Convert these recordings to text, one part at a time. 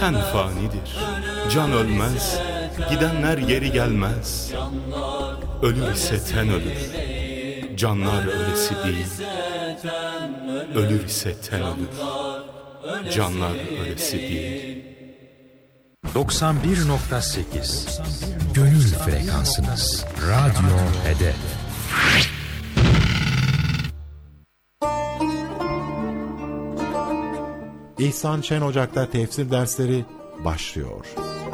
Ten fanidir, can ölmez, gidenler geri gelmez. Ölür ise ten ölür, canlar ölesi değil. Ölür ise ten ölür, canlar ölesi değil. 91.8 Gönül frekansınız. Radyo Hedef. İhsan Şen Ocak'ta tefsir dersleri başlıyor.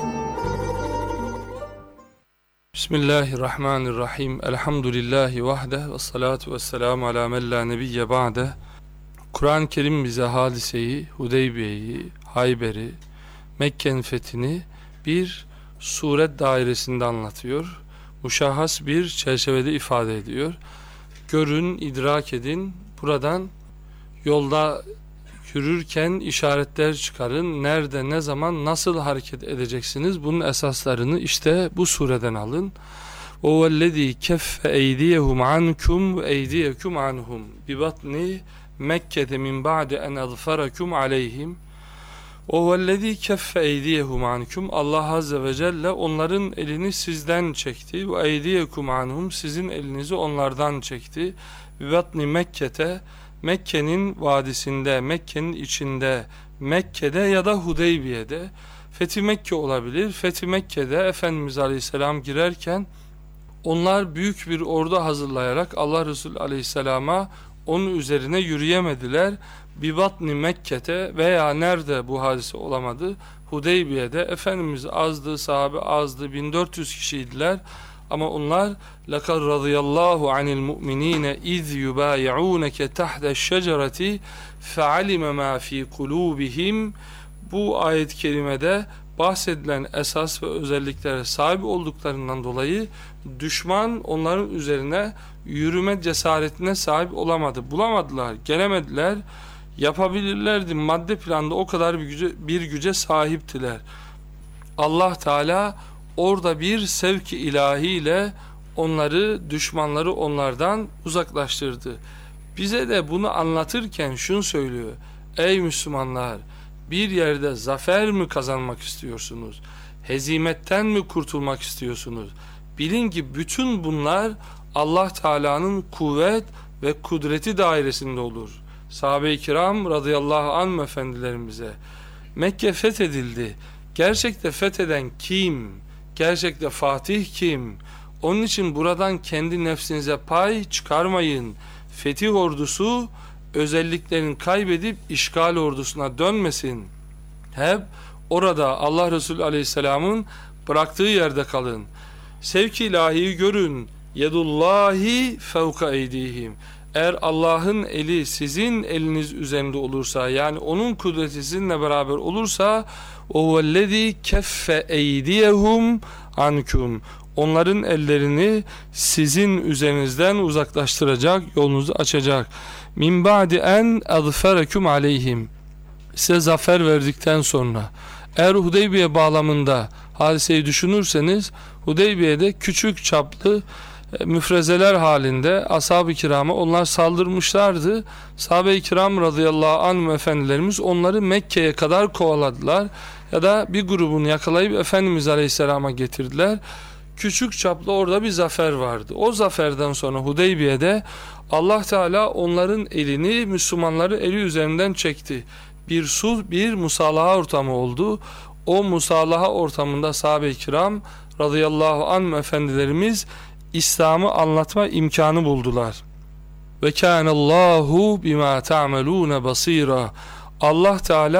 Bismillahirrahmanirrahim. Elhamdülillahi vahde ve salatu ve selamu ala men la nebiyye ba'de. Kur'an-ı Kerim bize hadiseyi, Hudeybiye'yi, Hayber'i, Mekke'nin fethini bir suret dairesinde anlatıyor. Muşahhas bir çerçevede ifade ediyor. Görün, idrak edin, buradan yolda yürürken işaretler çıkarın. Nerede, ne zaman, nasıl hareket edeceksiniz? Bunun esaslarını işte bu sureden alın. وَوَالَّذ۪ي كَفَّ اَيْدِيَهُمْ عَنْكُمْ وَاَيْدِيَكُمْ عَنْهُمْ بِبَطْنِ مَكَّةَ مِنْ بَعْدِ اَنْ اَظْفَرَكُمْ عَلَيْهِمْ وَوَالَّذ۪ي كَفَّ اَيْدِيَهُمْ عَنْكُمْ Allah Azze ve Celle onların elini sizden çekti. وَاَيْدِيَكُمْ عَنْهُمْ Sizin elinizi onlardan çekti. بِبَطْنِ مَكَّةَ Mekke'nin vadisinde, Mekke'nin içinde, Mekke'de ya da Hudeybiye'de. Fethi Mekke olabilir. Fethi Mekke'de Efendimiz Aleyhisselam girerken onlar büyük bir ordu hazırlayarak Allah Resulü Aleyhisselam'a onun üzerine yürüyemediler. Bibatni Mekke'te veya nerede bu hadise olamadı? Hudeybiye'de Efendimiz azdı, sahabe azdı, 1400 kişiydiler. Ama onlar لَقَدْ رَضِيَ اللّٰهُ عَنِ الْمُؤْمِنِينَ اِذْ يُبَايِعُونَكَ تَحْتَ الشَّجَرَةِ فَعَلِمَ مَا ف۪ي قُلُوبِهِمْ Bu ayet-i kerimede bahsedilen esas ve özelliklere sahip olduklarından dolayı düşman onların üzerine yürüme cesaretine sahip olamadı. Bulamadılar, gelemediler, yapabilirlerdi. Madde planda o kadar bir güce sahiptiler. Allah Teala orada bir sevk-i ilahiyle onları, düşmanları onlardan uzaklaştırdı. Bize de bunu anlatırken şunu söylüyor. Ey Müslümanlar! Bir yerde zafer mi kazanmak istiyorsunuz? Hezimetten mi kurtulmak istiyorsunuz? Bilin ki bütün bunlar Allah Teala'nın kuvvet ve kudreti dairesinde olur. Sahabe-i kiram radıyallahu anh efendilerimize Mekke fethedildi. Gerçekte fetheden kim? Gerçekte Fatih kim? Onun için buradan kendi nefsinize pay çıkarmayın. Fetih ordusu özelliklerini kaybedip işgal ordusuna dönmesin. Hep orada Allah Resulü Aleyhisselam'ın bıraktığı yerde kalın. Sevk-i ilahiyi görün. Yedullahi fevka eydihim. Eğer Allah'ın eli sizin eliniz üzerinde olursa, yani onun kudreti sizinle beraber olursa, وَوَالَّذ۪ي كَفَّ اَيْدِيَهُمْ عَنْكُمْ Onların ellerini sizin üzerinizden uzaklaştıracak, yolunuzu açacak. مِنْ بَعْدِ اَنْ اَظْفَرَكُمْ عَلَيْهِمْ Size zafer verdikten sonra. Eğer Hudeybiye bağlamında hadiseyi düşünürseniz, Hudeybiye'de küçük çaplı müfrezeler halinde ashab-ı kirama onlar saldırmışlardı. Sahabe-i kiram radıyallahu anh efendilerimiz onları Mekke'ye kadar kovaladılar. Ya da bir grubunu yakalayıp Efendimiz Aleyhisselam'a getirdiler. Küçük çaplı orada bir zafer vardı. O zaferden sonra Hudeybiye'de Allah Teala onların elini, Müslümanları eli üzerinden çekti. Bir sulh, bir musalaha ortamı oldu. O musalaha ortamında sahabe-i kiram radıyallahu anh efendilerimiz İslam'ı anlatma imkanı buldular. Ve kânallâhu bimâ ta'melûne basîrâ Allah Teala